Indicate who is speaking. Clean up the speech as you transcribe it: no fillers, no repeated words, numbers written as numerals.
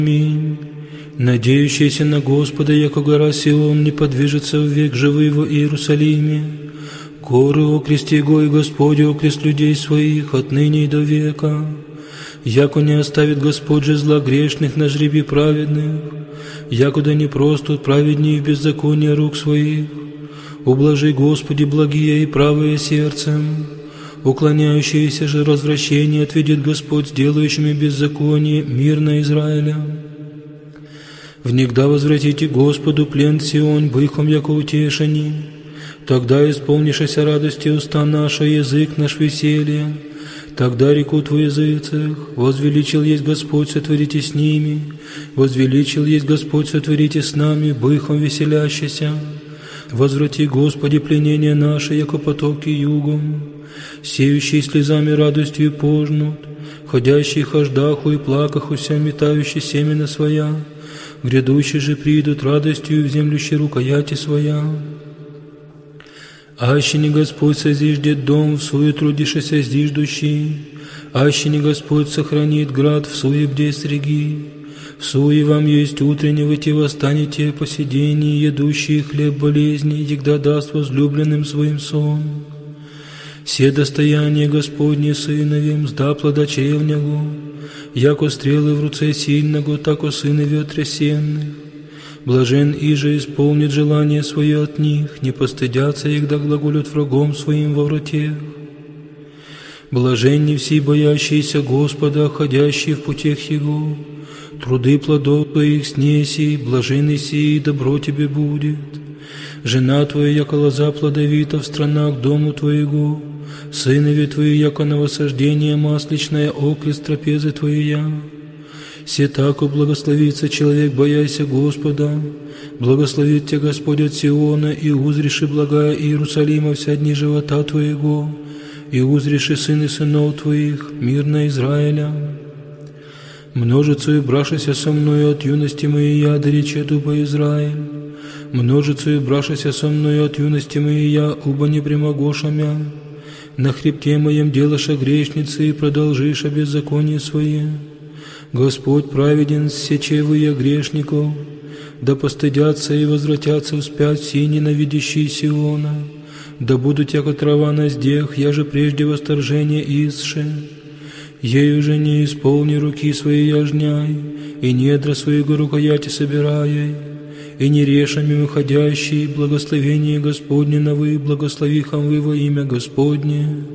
Speaker 1: Аминь. Надеющийся на Господа, яко гора Сион, не подвижется в век живый во Иерусалиме. Горы окрест Его, и Господь окрест людей своих отныне и до века. Яко не оставит Господь же зла грешных на жребе праведных, якуда не простут праведнее в беззаконии рук своих. Ублажи, Господи, благие и правые сердцем, уклоняющиеся же развращение отведет Господь с делающими беззаконие мир на Израиля. Внегда возвратите Господу плен Сион, быхом яко утешени, тогда исполнишься радости уста наша, язык наш веселье. Тогда рекут в языцах: возвеличил есть Господь, сотворите с ними, возвеличил есть Господь, сотворите с нами, быхом веселящийся. Возврати, Господи, пленение наше, яко потоки югом, сеющие слезами радостью пожнут, ходящие хождаху и плакахуся, метающие семена своя, грядущие же придут радостью в землющей рукояти своя. Аще не Господь созиждет дом, в суе трудишься зиждущий, аще не Господь сохранит град, в суе бде среги. В суе вам есть утренне, вы те восстанете по сидении, едущие хлеб болезни, егда даст возлюбленным своим сон. Все достояние Господне сыновем, сда плода чревнягу, яко стрелы в руце сильного, тако сыны ветресенных. Блажен иже исполнит желание свое от них, не постыдятся их, да глаголют врагом своим во врате. Блаженни все боящиеся Господа, ходящие в путях Его, труды плодов Твоих снеси, блаженный сии, добро Тебе будет. Жена Твоя, яко лоза плодовита в странах дому Твоего, сынови Твои, яко новосаждение масличное, окрест трапезы Твоя. Се тако благословится человек, бояся Господа, благословит Тебя Господь от Сиона, и узреши благая Иерусалима вся дни живота Твоего, и узреши сыны сынов Твоих, мир на Израиля. Множицу и брашися со мною от юности моей я, да рече дуба Израиль. Множицу и брашися со мною от юности моей я, уба не прямогоша мя. На хребте моем делаша грешницы, и продолжиша беззаконие свое. Господь праведен, сечевые грешников, да постыдятся и возвратятся вспять все ненавидящие Сиона, да будут яко трава на здех, я же прежде восторжение исше. Ею же не исполни руки свои яжняй, и недра своего рукояти собирай, и не решами выходящие благословение Господне на вы, благослови хам вы во имя Господне.